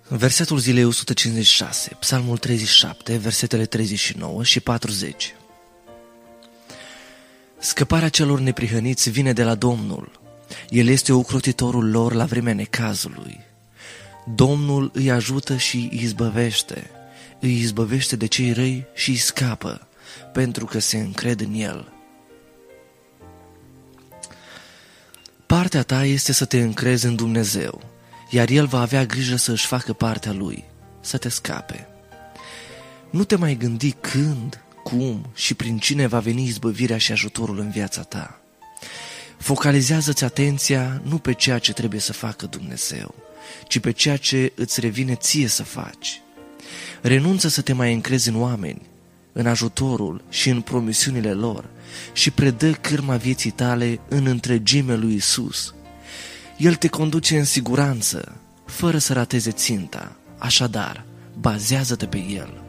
Versetul zilei 156, Psalmul 37, versetele 39 și 40. Scăparea celor neprihăniți vine de la Domnul. El este ocrotitorul lor la vremea necazului. Domnul îi ajută și îi izbăvește. Îi izbăvește de cei răi și îi scapă, pentru că se încred în El. Partea ta este să te încrezi în Dumnezeu, iar El va avea grijă să își facă partea Lui, să te scape. Nu te mai gândi când, cum și prin cine va veni izbăvirea și ajutorul în viața ta. Focalizează-ți atenția nu pe ceea ce trebuie să facă Dumnezeu, ci pe ceea ce îți revine ție să faci. Renunță să te mai încrezi în oameni, în ajutorul și în promisiunile lor și predă cârma vieții tale în întregime lui Isus. El te conduce în siguranță, fără să rateze ținta, așadar, bazează-te pe El.